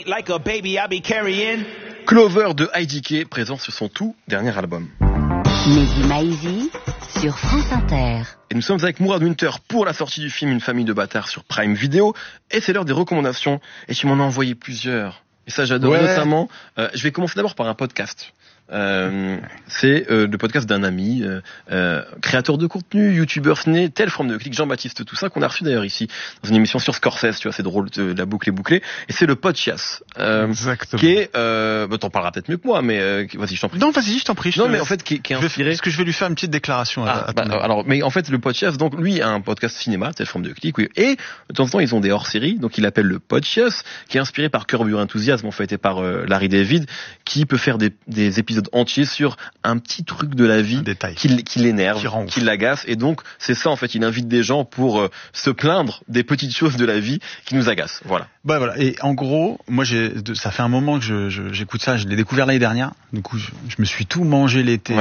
weight like a baby I be carrying. Clover de IDK, présent sur son tout dernier album. Mehdi Maizi sur France Inter. Et nous sommes avec Mourad Winter pour la sortie du film Une famille de bâtards sur Prime Video. Et c'est l'heure des recommandations. Et tu m'en as envoyé plusieurs. Et ça, j'adore. Notamment, je vais commencer d'abord par un podcast. C'est le podcast d'un ami, créateur de contenu, youtubeur ciné, tel forme de clic, Jean-Baptiste Toussaint, qu'on a reçu d'ailleurs ici dans une émission sur Scorsese, tu vois, c'est drôle, la boucle est bouclée, et c'est le Podchias, Exactement. qui est, t'en parleras peut-être mieux que moi, mais vas-y, je t'en prie. Non, vas-y, je t'en prie. Non, mais en fait, qui est inspiré. Est-ce que je vais lui faire une petite déclaration alors, mais en fait, le Podchias, donc lui a un podcast cinéma, telle forme de clic, oui, et de temps en temps, ils ont des hors-séries, donc il l'appelle le Podchias, qui est inspiré par Curb Your Enthusiasm, en fait, et par Larry David, qui peut faire des épisodes entiers sur un petit truc de la vie qui l'énerve, qui l'agace, et donc c'est ça en fait, il invite des gens pour se plaindre des petites choses de la vie qui nous agacent. Voilà. Bah voilà, et en gros, moi ça fait un moment que j'écoute ça, je l'ai découvert l'année dernière, du coup je me suis tout mangé l'été,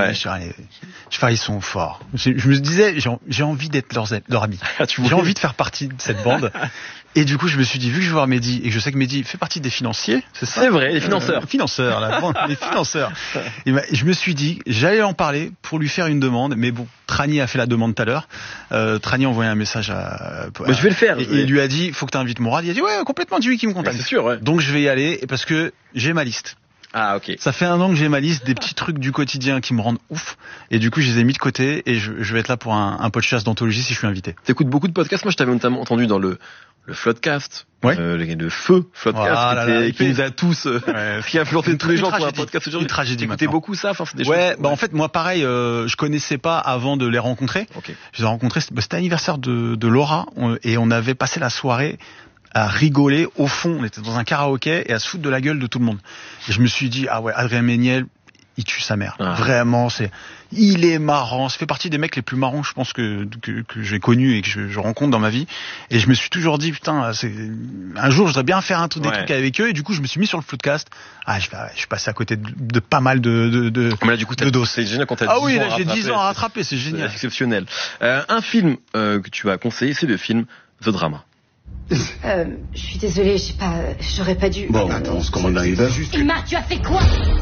ils sont forts. Je me disais, j'ai envie d'être leur ami, j'ai envie de faire partie de cette bande. Et du coup, je me suis dit, vu que je vais voir Mehdi, et que je sais que Mehdi fait partie des financiers, c'est ça? C'est vrai, les financeurs. Les financeurs. Et je me suis dit, j'allais en parler pour lui faire une demande, mais bon, Trani a fait la demande tout à l'heure. Trani a envoyé un message je vais le faire. Et il lui a dit, faut que tu invites Mourad. Il a dit, ouais, complètement, dis-lui qui me contacte. C'est sûr, ouais. Donc je vais y aller, parce que j'ai ma liste. Ah, ok. Ça fait 1 an que j'ai ma liste des petits trucs du quotidien qui me rendent ouf. Et du coup, je les ai mis de côté, et je vais être là pour un podcast d'anthologie si je suis invité. T'écoutes beaucoup de podcasts. Moi, je t'avais notamment entendu dans le Floodcast, le feu Floodcast, qui nous a tous, qui a influencé tous les gens pour un podcast aujourd'hui. Une tragédie. T'écoutais beaucoup ça, enfin, c'est des choses. Ouais, en fait, moi, pareil, je connaissais pas avant de les rencontrer. Okay. Je les ai rencontrés, c'était l'anniversaire de Laura, et on avait passé la soirée à rigoler au fond. On était dans un karaoké et à se foutre de la gueule de tout le monde. Et je me suis dit, ah ouais, Adrien Méniel, il tue sa mère. Vraiment, il est marrant. Ça fait partie des mecs les plus marrants, je pense, que j'ai connus et que je rencontre dans ma vie. Et je me suis toujours dit, putain, un jour, je voudrais bien faire des trucs avec eux. Et du coup, je me suis mis sur le Floodcast. Je suis passé à côté de pas mal de mais là, du coup, dos. C'est génial quand t'as 10 ans. Ah oui, là, j'ai 10 ans à rattraper. C'est génial. C'est exceptionnel. Un film que tu vas conseiller, c'est le film The Drama. Je suis désolée, j'aurais pas dû. Bon, attends, on se commande un Uber. Emma, tu as fait quoi?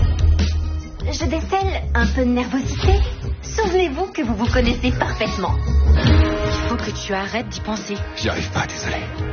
Je décèle un peu de nervosité. Souvenez-vous que vous vous connaissez parfaitement. Il faut que tu arrêtes d'y penser. J'y arrive pas, désolé.